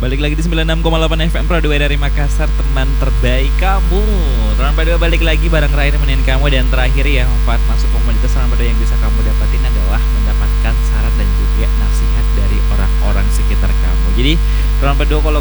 Balik lagi di 96,8 FM Pro 2 dari Makassar, teman terbaik kamu. Teman Pro 2 balik lagi bareng Rai nemenin kamu. Dan terakhir ya, manfaat masuk komunitas teman Pro 2 yang bisa kamu dapatin adalah mendapatkan saran dan juga nasihat dari orang-orang sekitar kamu. Jadi teman Pro 2 kalau